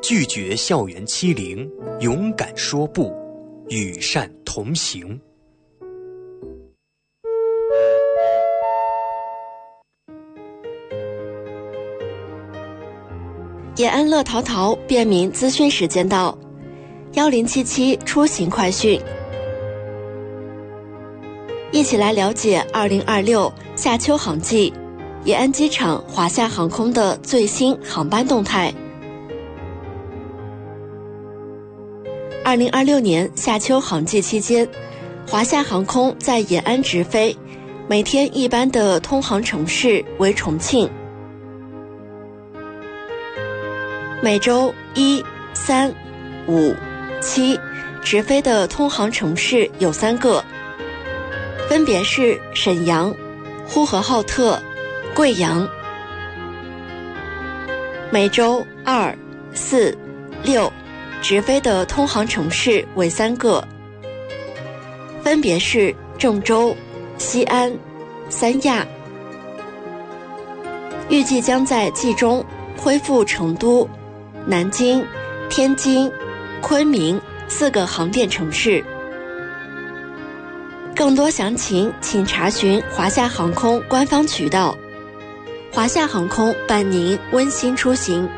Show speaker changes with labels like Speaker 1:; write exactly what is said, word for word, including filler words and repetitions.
Speaker 1: 拒绝校园欺凌，勇敢说不，与善同行。
Speaker 2: 延安乐淘淘便民资讯时间到，幺零七七出行快讯，一起来了解二零二六夏秋航季延安机场华夏航空的最新航班动态。二零二六年夏秋航季期间，华夏航空在延安直飞，每天一班的通航城市为重庆。每周一、三、五、七直飞的通航城市有三个，分别是沈阳、呼和浩特、贵阳。每周二、四、六直飞的通航城市为三个，分别是郑州、西安、三亚。预计将在季中恢复成都、南京、天津、昆明四个航点城市。更多详情请查询华夏航空官方渠道。华夏航空伴您温馨出行。